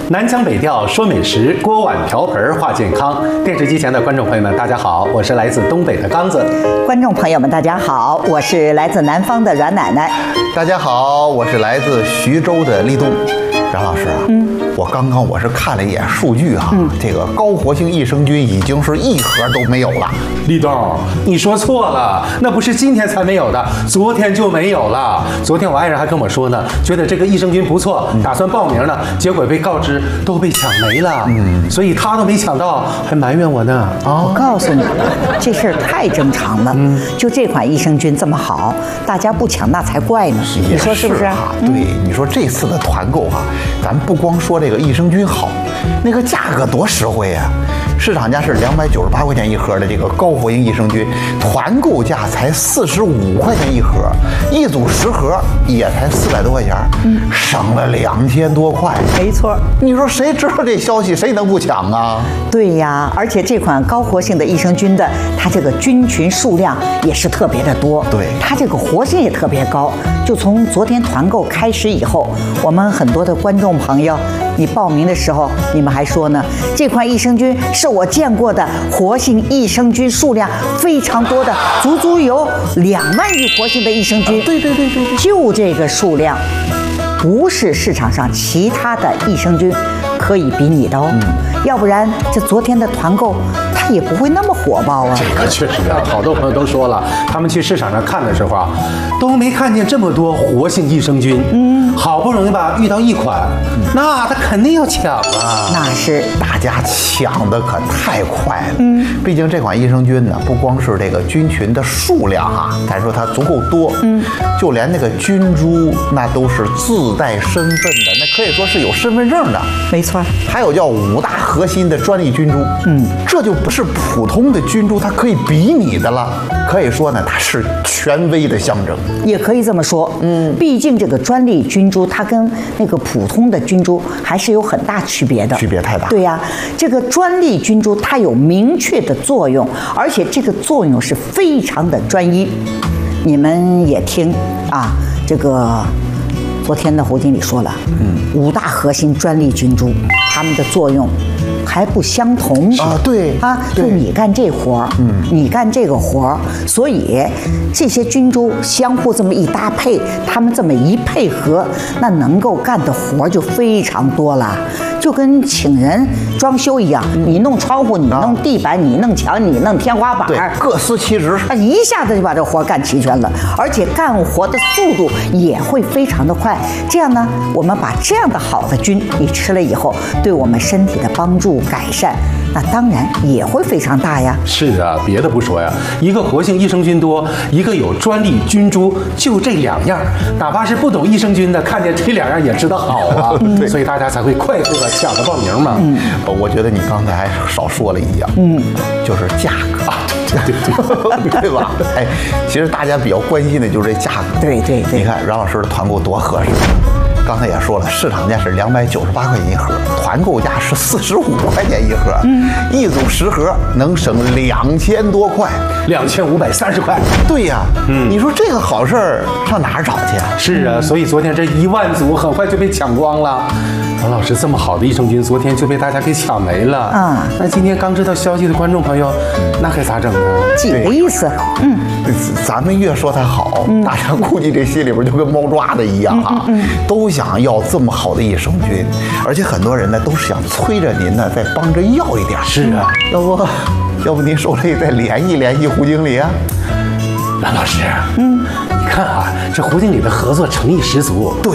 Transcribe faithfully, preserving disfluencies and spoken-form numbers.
南腔北调说美食，锅碗瓢盆话健康。电视机前的观众朋友们，大家好，我是来自东北的刚子。 观众朋友们，大家好，我是来自南方的阮奶奶。 大家好，我是来自徐州的立冬。阮老师啊，嗯，我刚刚我是看了一眼数据哈、啊嗯，这个高活性益生菌已经是一盒都没有了。 立冬，你说错了，那不是今天才没有的，昨天就没有了。昨天我爱人还跟我说呢，觉得这个益生菌不错，打算报名呢，结果被告知都被抢没了，嗯，所以他都没抢到，还埋怨我呢。 哦，我告诉你，这事儿太正常了。嗯，就这款益生菌这么好，大家不抢那才怪呢。你说是不是？ 啊，对，你说这次的团购啊，咱不光说这个益生菌好，那个价格多实惠呀、啊！市场价是两百九十八块钱一盒的这个高活性益生菌，团购价才四十五块钱一盒，一组十盒也才四百多块钱，嗯，省了两千多块。 没错， 你说谁知道这消息，谁能不抢啊？ 对呀，而且这款高活性的益生菌的，它这个菌群数量也是特别的多， 对， 它这个活性也特别高。就从昨天团购开始以后，我们很多的观众朋友，你报名的时候，你们还说呢，这款益生菌是我见过的活性益生菌数量非常多的，足足有两万亿活性的益生菌。 对对对对对， 就这个数量，不是市场上其他的益生菌可以比拟的哦。嗯，要不然这昨天的团购它也不会那么火爆啊。 这个确实啊，好多朋友都说了，他们去市场上看的时候啊，都没看见这么多活性益生菌。嗯，好不容易吧遇到一款，嗯、那他肯定要抢啊。 那是大家抢的可太快了。嗯，毕竟这款益生菌呢，不光是这个菌群的数量啊，咱说它足够多。嗯，就连那个菌株那都是自带身份的，那可以说是有身份证的。 没错， 还有叫五大核心的专利菌株。嗯，这就不是普通的菌株它可以比拟的了。可以说呢，它是权威的象征。 也可以这么说。嗯，毕竟这个专利菌株它跟那个普通的菌株还是有很大区别的。 区别太大。 对呀、啊，这个专利菌株它有明确的作用，而且这个作用是非常的专一。你们也听啊，这个昨天的侯经理说了，嗯，五大核心专利菌株，它们的作用还不相同啊，对啊，就你干这活儿，嗯，你干这个活儿，所以这些菌株相互这么一搭配，它们这么一配合，那能够干的活儿就非常多了。就跟请人装修一样，你弄窗户，你弄地板，你弄墙，你弄天花板， 对，各司其职， 啊，一下子就把这活干齐全了，而且干活的速度也会非常的快。这样呢，我们把这样的好的菌，你吃了以后，对我们身体的帮助改善，那当然也会非常大呀。 是啊，别的不说呀，一个活性益生菌多，一个有专利菌株，就这两样，哪怕是不懂益生菌的，看见这两样也知道好啊。对，所以大家才会快速的抢着报名嘛。 嗯，我觉得你刚才还少说了一样，嗯，就是价格啊，对对对，对吧？哎，其实大家比较关心的就是这价格。 对对对， 你看阮老师的团购多合适。刚才也说了，市场价是两百九十八块钱一盒，团购价是四十五块钱一盒，嗯，一组十盒能省两千多块， 两千五百三十块。 对呀、啊，嗯，你说这个好事儿上哪儿找去啊？ 是啊，所以昨天这一万组很快就被抢光了。王老师，这么好的益生菌，昨天就被大家给抢没了。啊、嗯，那今天刚知道消息的观众朋友，那该咋整呢？ 几个意思？嗯， 咱们越说它好，嗯、大家估计这心里边就跟猫抓的一样啊，嗯嗯嗯、都想要这么好的益生菌，而且很多人呢都是想催着您呢再帮着要一点。 是啊， 要不，要不您受累再联系联系胡经理啊？ 阮老师，嗯，你看啊，这胡经理的合作诚意十足。 对。